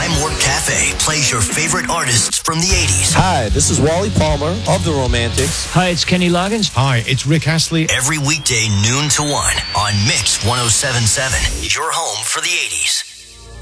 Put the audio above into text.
Time Warp Cafe plays your favorite artists from the 80s. Hi, this is Wally Palmer of The Romantics. Hi, it's Kenny Loggins. Hi, it's Rick Astley. Every weekday, noon to 1 on Mix 107.7. Your home for the 80s.